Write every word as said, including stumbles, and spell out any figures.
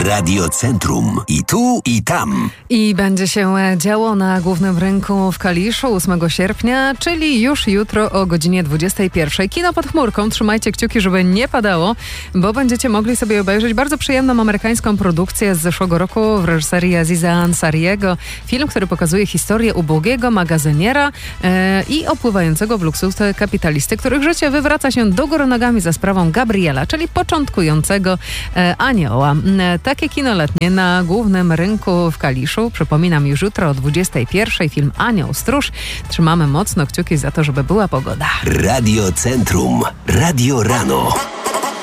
Radio Centrum. I tu, i tam. I będzie się działo na głównym rynku w Kaliszu ósmego sierpnia, czyli już jutro o godzinie dwudziestej pierwszej. Kino pod chmurką. Trzymajcie kciuki, żeby nie padało, bo będziecie mogli sobie obejrzeć bardzo przyjemną amerykańską produkcję z zeszłego roku w reżyserii Aziza Ansariego. Film, który pokazuje historię ubogiego magazyniera e, i opływającego w luksus kapitalisty, których życie wywraca się do góry nogami za sprawą Gabriela, czyli początkującego e, anioła. E, takie kino letnie na głównym rynku w Kaliszu. Przypominam, już jutro o dwudziestej pierwszej film Anioł Stróż. Trzymamy mocno kciuki za to, żeby była pogoda. Radio Centrum. Radio Rano.